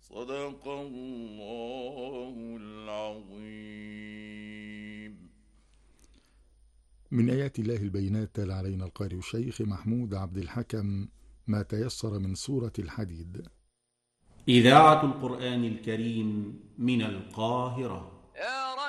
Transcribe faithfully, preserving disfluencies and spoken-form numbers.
صدق الله العظيم. من آيات الله البينات تلا علينا القارئ الشيخ محمود عبد الحكم ما تيسر من سورة الحديد. إذاعة القرآن الكريم من القاهرة.